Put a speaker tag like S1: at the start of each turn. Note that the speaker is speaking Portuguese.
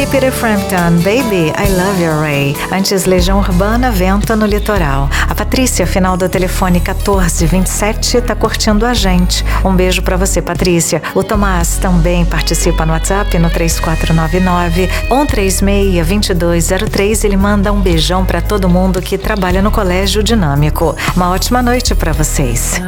S1: Peter Frampton, Baby, I Love Your Way. Antes, Legião Urbana, Vento no Litoral. A Patrícia, final do telefone 1427, tá curtindo a gente. Um beijo pra você, Patrícia. O Tomás também participa no WhatsApp no 3499-136-2203. Ele manda um beijão pra todo mundo que trabalha no Colégio Dinâmico. Uma ótima noite pra vocês.